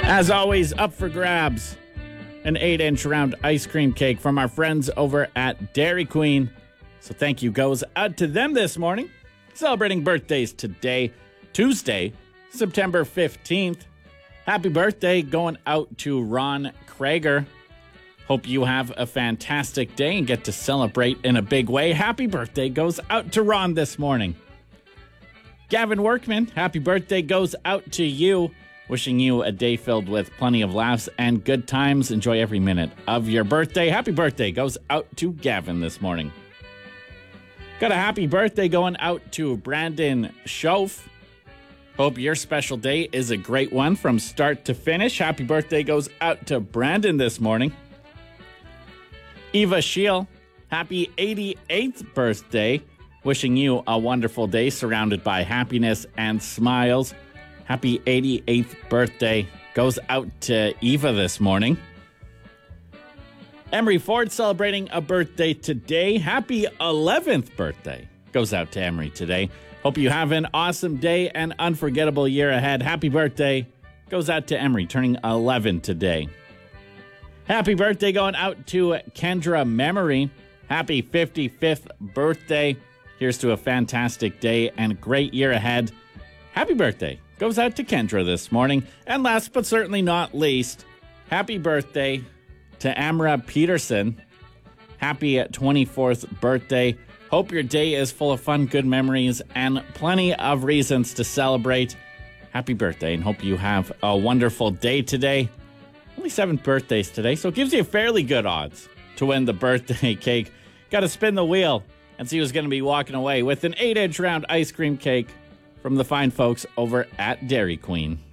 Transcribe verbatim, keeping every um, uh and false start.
As always, up for grabs, an eight-inch round ice cream cake from our friends over at Dairy Queen. So thank you goes out to them this morning. Celebrating birthdays today, Tuesday, September fifteenth. Happy birthday going out to Ron Krager. Hope you have a fantastic day and get to celebrate in a big way. Happy birthday goes out to Ron this morning. Gavin Workman, happy birthday goes out to you. Wishing you a day filled with plenty of laughs and good times. Enjoy every minute of your birthday. Happy birthday goes out to Gavin this morning. Got a happy birthday going out to Brandon Schoaf. Hope your special day is a great one from start to finish. Happy birthday goes out to Brandon this morning. Eva Scheel, happy eighty-eighth birthday. Wishing you a wonderful day surrounded by happiness and smiles. Happy eighty-eighth birthday goes out to Eva this morning. Emery Ford celebrating a birthday today. Happy eleventh birthday goes out to Emery today. Hope you have an awesome day and unforgettable year ahead. Happy birthday goes out to Emery, turning eleven today. Happy birthday going out to Kendra Memory. Happy fifty-fifth birthday. Here's to a fantastic day and great year ahead. Happy birthday goes out to Kendra this morning. And last but certainly not least, happy birthday to Amra Peterson. Happy twenty-fourth birthday. Hope your day is full of fun, good memories, and plenty of reasons to celebrate. Happy birthday, and hope you have a wonderful day today. Only seven birthdays today, so it gives you fairly good odds to win the birthday cake. Got to spin the wheel and see who's going to be walking away with an eight-inch round ice cream cake from the fine folks over at Dairy Queen.